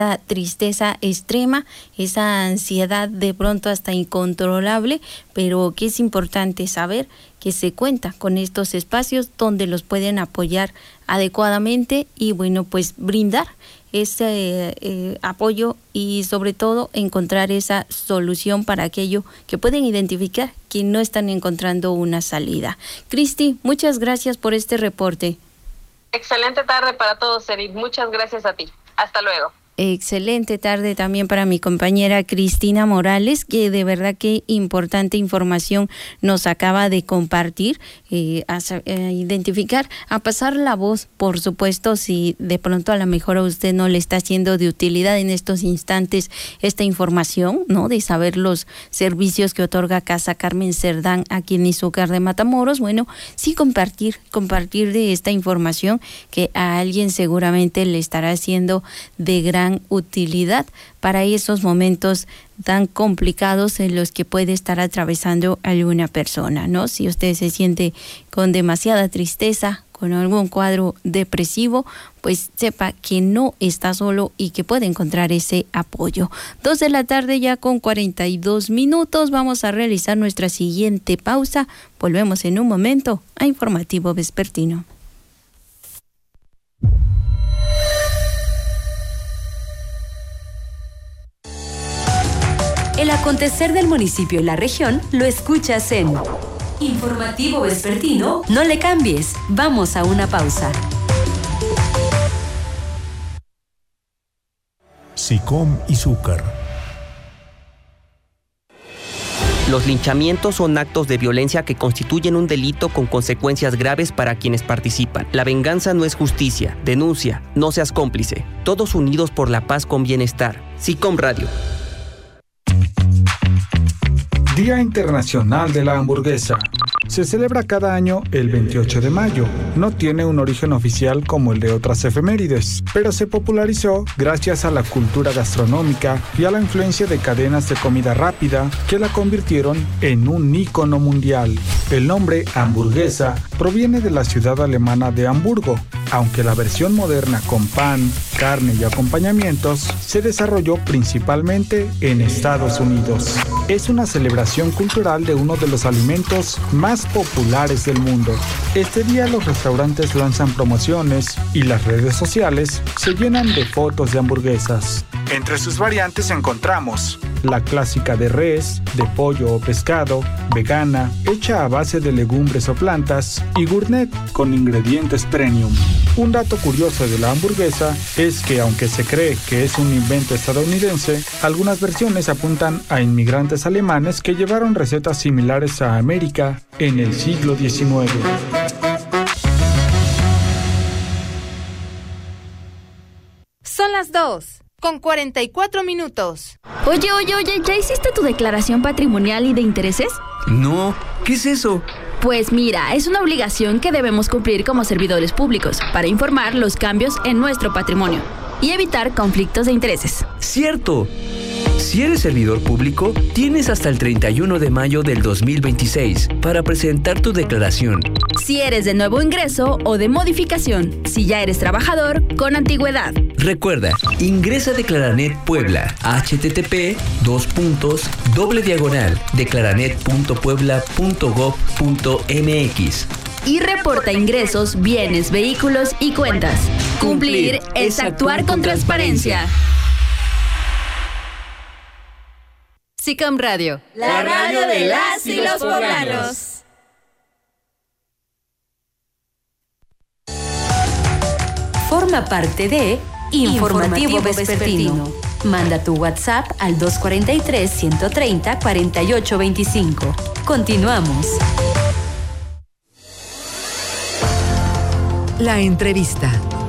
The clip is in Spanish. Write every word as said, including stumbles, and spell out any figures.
esa tristeza extrema, esa ansiedad de pronto hasta incontrolable, pero que es importante saber que se cuenta con estos espacios donde los pueden apoyar adecuadamente y bueno, pues brindar ese eh, apoyo y sobre todo encontrar esa solución para aquello que pueden identificar que no están encontrando una salida. Cristi, muchas gracias por este reporte. Excelente tarde para todos, Edith. Muchas gracias a ti. Hasta luego. Excelente tarde también para mi compañera Cristina Morales, que de verdad que importante información nos acaba de compartir, eh, a, a identificar, a pasar la voz, por supuesto, si de pronto a lo mejor a usted no le está siendo de utilidad en estos instantes esta información, ¿no? De saber los servicios que otorga Casa Carmen Cerdán aquí en Izúcar de Matamoros. Bueno, sí compartir, compartir de esta información que a alguien seguramente le estará siendo de gran utilidad para esos momentos tan complicados en los que puede estar atravesando alguna persona, ¿no? Si usted se siente con demasiada tristeza, con algún cuadro depresivo, pues sepa que no está solo y que puede encontrar ese apoyo. Dos de la tarde ya con cuarenta y dos minutos, vamos a realizar nuestra siguiente pausa. Volvemos en un momento a Informativo Vespertino. El acontecer del municipio y la región lo escuchas en Informativo Vespertino. No le cambies, vamos a una pausa. SICOM Izúcar. Los linchamientos son actos de violencia que constituyen un delito con consecuencias graves para quienes participan. La venganza no es justicia. Denuncia, no seas cómplice. Todos unidos por la paz con bienestar. SICOM Radio. Día Internacional de la Hamburguesa. Se celebra cada año el veintiocho de mayo. No tiene un origen oficial como el de otras efemérides, pero se popularizó gracias a la cultura gastronómica y a la influencia de cadenas de comida rápida que la convirtieron en un ícono mundial. El nombre hamburguesa proviene de la ciudad alemana de Hamburgo, aunque la versión moderna con pan, carne y acompañamientos se desarrolló principalmente en Estados Unidos. Es una celebración cultural de uno de los alimentos más populares del mundo. Este día los restaurantes lanzan promociones y las redes sociales se llenan de fotos de hamburguesas. Entre sus variantes encontramos la clásica de res, de pollo o pescado, vegana, hecha a base de legumbres o plantas, y gourmet con ingredientes premium. Un dato curioso de la hamburguesa es que aunque se cree que es un invento estadounidense, algunas versiones apuntan a inmigrantes alemanes que llevaron recetas similares a América en el siglo diecinueve. Son las dos. Con cuarenta y cuatro minutos. Oye, oye, oye, ¿ya hiciste tu declaración patrimonial y de intereses? No, ¿qué es eso? Pues mira, es una obligación que debemos cumplir como servidores públicos para informar los cambios en nuestro patrimonio y evitar conflictos de intereses. ¡Cierto! Si eres servidor público, tienes hasta el treinta y uno de mayo del dos mil veintiséis para presentar tu declaración. Si eres de nuevo ingreso o de modificación, si ya eres trabajador con antigüedad. Recuerda, ingresa a Declaranet Puebla, http dos puntos doble diagonal declaranet punto puebla punto gob punto mx y reporta ingresos, bienes, vehículos y cuentas. Cumplir es actuar con transparencia. SICOM Radio, la radio de las y los poblanos. Forma parte de Informativo, Informativo Vespertino. Vespertino. Manda tu WhatsApp al dos cuatro tres, uno tres cero, cuatro ocho dos cinco. Continuamos. La entrevista.